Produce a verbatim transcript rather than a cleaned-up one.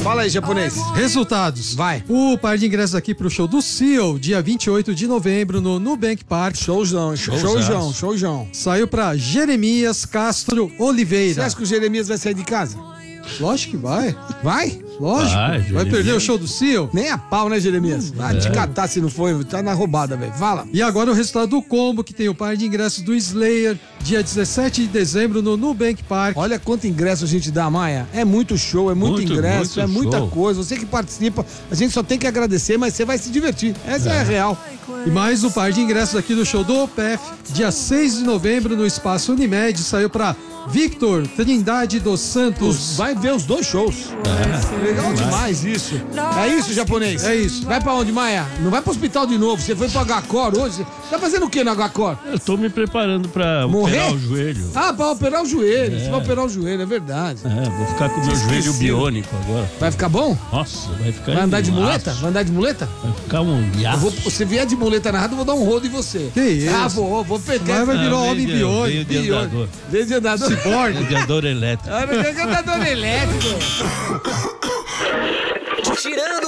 Fala aí, japonês. Resultados. Vai. O par de ingressos aqui pro show do Seal, dia vinte e oito de novembro, no Nubank Park. Showzão, showzão, showzão. Saiu pra Jeremias Castro Oliveira. Você acha que o Jeremias vai sair de casa? Lógico que vai. Vai? Lógico. Vai, Vai perder o show do Seal? Nem a pau, né, Jeremias? Ah, te catar se não foi. Tá na roubada, velho. Fala. E agora o resultado do combo, que tem o par de ingressos do Slayer, dia dezessete de dezembro, no Nubank Park. Olha quanto ingresso a gente dá, Maia. É muito show, é muito, Muito, ingresso, muito é muita show. coisa. Você que participa, a gente só tem que agradecer, mas você vai se divertir. Essa é, a real. E mais um par de ingressos aqui do show do O P F, dia seis de novembro, no Espaço Unimed, saiu pra Victor Trindade dos Santos. Vai ver os dois shows. É. Legal demais isso. É isso, japonês? É isso. Vai pra onde, Maia? Não vai pro hospital de novo. Você foi pro H-Cor hoje? Tá fazendo o que no H-Cor? Eu tô me preparando pra Morrer? operar o joelho. Ah, pra operar o joelho. Você vai operar o joelho, é verdade. É, vou ficar com o meu joelho Esqueci. biônico agora. Vai ficar bom? Nossa, vai ficar. Vai andar de um muleta? aço. Vai andar de muleta? Vai ficar um Eu aço. vou, se vier de muleta na rádio, eu vou dar um rodo em você. Que isso? Ah, vou, vou pegar. Vai, vai virar Ah, homem veio de- biônico. veio de Biônico. andador. Vem de andador. Ciborgue. De andador elétrico. Ah, não é andador elétrico. Tirando